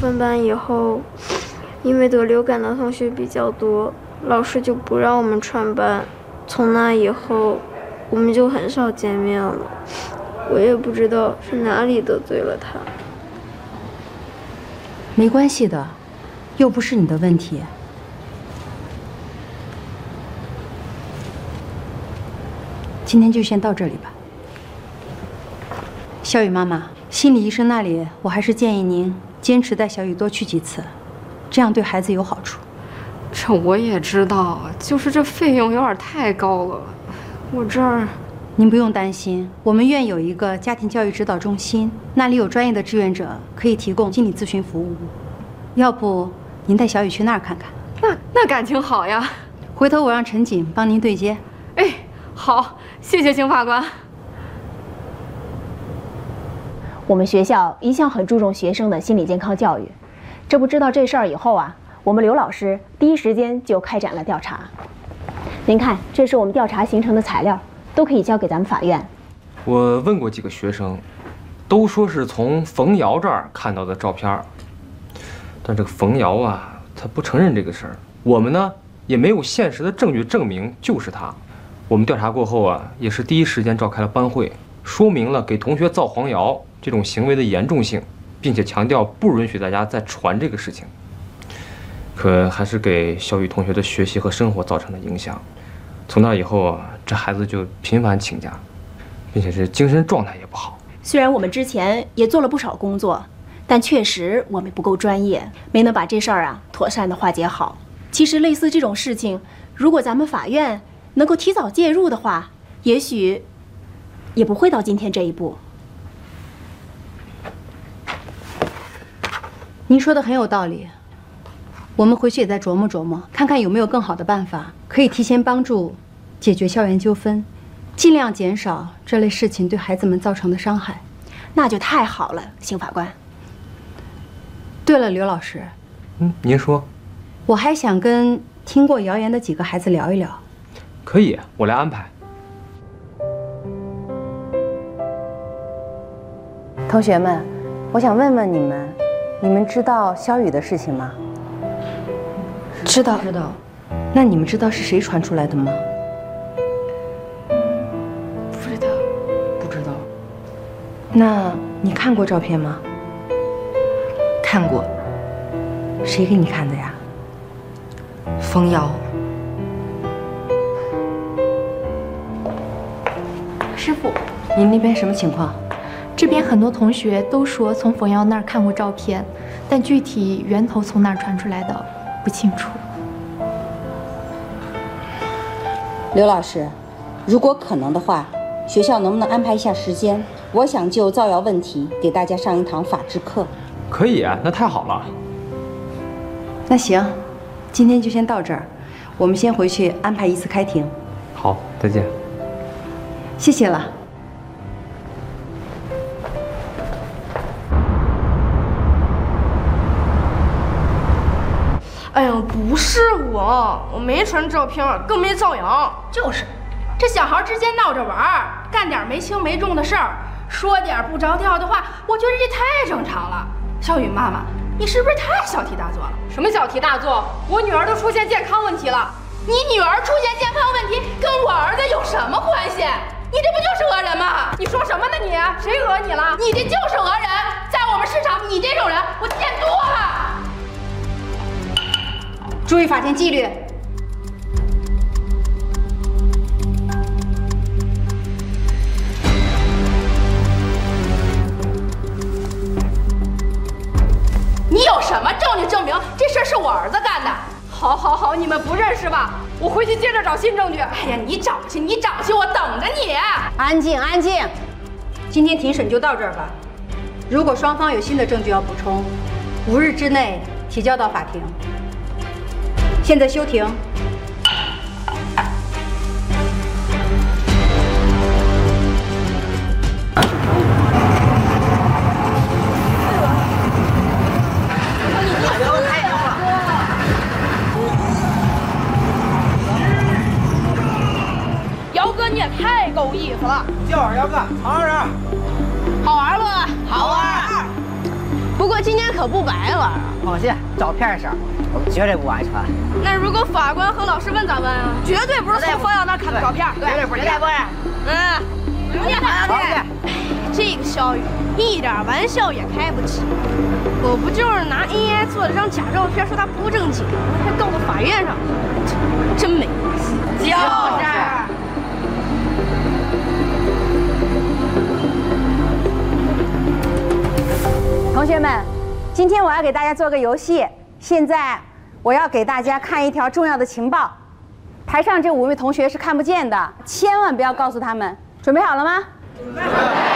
分班以后，因为得流感的同学比较多，老师就不让我们串班。从那以后，我们就很少见面了。我也不知道是哪里得罪了他。 没关系的，又不是你的问题。今天就先到这里吧。小雨妈妈，心理医生那里，我还是建议您坚持带小雨多去几次，这样对孩子有好处。 这我也知道，就是这费用有点太高了。我这儿， 您不用担心，我们院有一个家庭教育指导中心，那里有专业的志愿者可以提供心理咨询服务。要不您带小雨去那儿看看？ 那感情好呀。 回头我让陈瑾帮您对接。 哎，好，谢谢邢法官。 我们学校一向很注重学生的心理健康教育，这不知道这事儿以后啊，我们刘老师第一时间就开展了调查。您看，这是我们调查形成的材料，都可以交给咱们法院。 我问过几个学生，都说是从冯瑶这儿看到的照片，但这个冯瑶啊，他不承认这个事儿。我们呢，也没有现实的证据证明就是他。我们调查过后啊，也是第一时间召开了班会，说明了给同学造黄谣这种行为的严重性，并且强调不允许大家再传这个事情。可还是给小雨同学的学习和生活造成了影响。从那以后啊，这孩子就频繁请假，并且是精神状态也不好。 虽然我们之前也做了不少工作，但确实我们不够专业，没能把这事儿啊妥善的化解好。其实类似这种事情，如果咱们法院能够提早介入的话，也许也不会到今天这一步。 您说的很有道理，我们回去也再琢磨琢磨，看看有没有更好的办法，可以提前帮助解决校园纠纷，尽量减少这类事情对孩子们造成的伤害。 那就太好了，邢法官。 对了，刘老师， 您说， 我还想跟听过谣言的几个孩子聊一聊。 可以，我来安排。 同学们，我想问问你们知道肖雨的事情吗？ 知道。那你们知道是谁传出来的吗？ 不知道。 不知道。那你看过照片吗？ 看过。 谁给你看的呀？ 冯瑶。 师傅， 您那边什么情况？ 这边很多同学都说从冯瑶那儿看过照片，但具体源头从哪儿传出来的不清楚。 刘老师，如果可能的话，学校能不能安排一下时间？我想就造谣问题给大家上一堂法制课。 可以，那太好了。 那行，今天就先到这儿，我们先回去安排一次开庭。 好，再见。 谢谢了。 哎呀，不是我没传照片，更没造谣。就是，这小孩之间闹着玩儿，干点没轻没重的事儿，说点不着调的话，我觉得这太正常了。小雨妈妈，你是不是太小题大做了？ 什么小题大做？我女儿都出现健康问题了。 你女儿出现健康问题跟我儿子有什么关系？你这不就是讹人吗？ 你说什么呢你？谁讹你了？ 你这就是讹人，在我们市场，你这种人我见多了。 注意法庭纪律。 你有什么证据证明这事是我儿子干的？ 好，你们不认识吧？我回去接着找新证据。 哎呀，你找去，我等着你。 安静，安静。今天庭审就到这儿吧。如果双方有新的证据要补充，5日之内提交到法庭。现在休庭。 姚哥，你也太够意思了。 就是姚哥，好好玩。 好玩不？好玩。不过今天可不白玩啊！ 放心，照片上我们绝对不安全。 那如果法官和老师问咋办啊？绝对不是从冯瑶那看的照片， 绝对不是。 刘念，这个小雨一点玩笑也开不起。我不就是拿 AI 做了张假照片，说他不正经，还告到法院上，真没意思。 就是。 同学们，今天我要给大家做个游戏。现在我要给大家看一条重要的情报，台上这5位同学是看不见的，千万不要告诉他们。准备好了吗？准备好了。